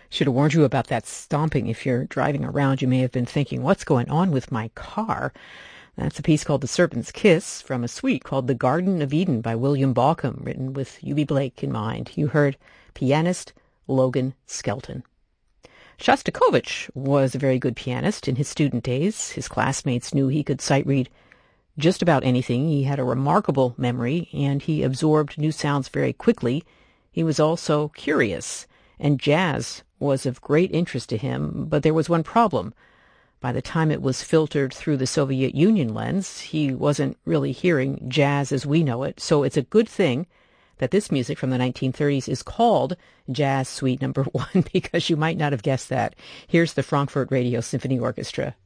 Should have warned you about that stomping. If you're driving around, you may have been thinking, what's going on with my car? That's a piece called The Serpent's Kiss from a suite called The Garden of Eden by William Balcom, written with Eubie Blake in mind. You heard pianist Logan Skelton. Shostakovich was a very good pianist in his student days. His classmates knew he could sight read just about anything. He had a remarkable memory, and he absorbed new sounds very quickly. He was also curious, and jazz was of great interest to him, but there was one problem. By the time it was filtered through the Soviet Union lens, he wasn't really hearing jazz as we know it, so it's a good thing that this music from the 1930s is called Jazz Suite Number 1, because you might not have guessed that. Here's the Frankfurt Radio Symphony Orchestra.